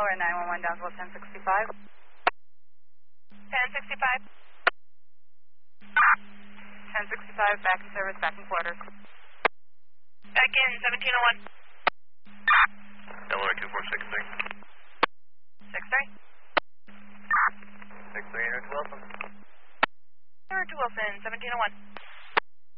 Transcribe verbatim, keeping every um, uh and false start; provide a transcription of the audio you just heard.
Aurora nine one one, Downsville ten sixty-five. ten sixty-five. ten sixty-five, back in service, back in quarters. Back in, seventeen oh one. Delaware two four six three. six three. six three, enter to Wilson. Enter to Wilson, seventeen oh one.